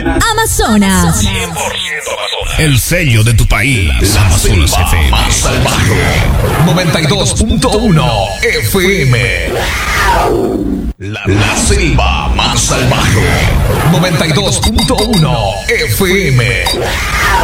Amazonas. 100% Amazonas. El sello de tu país. La Amazonas FM. Más salvaje. 92.1 FM. La selva más salvaje. 92.1 FM.